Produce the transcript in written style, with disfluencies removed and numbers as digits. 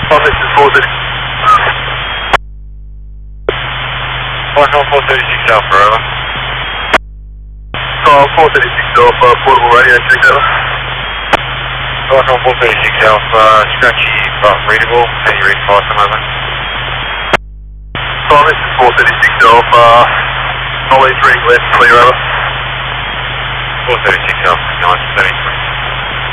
this is 436. 436 Alpha, over. Call 436 Alpha, portable radio check over. 436 Alpha, scratchy but readable. Can you read fast at the moment? Call this is 436 Alpha, Ollie 3 left, clear over. 436 Alpha, 973.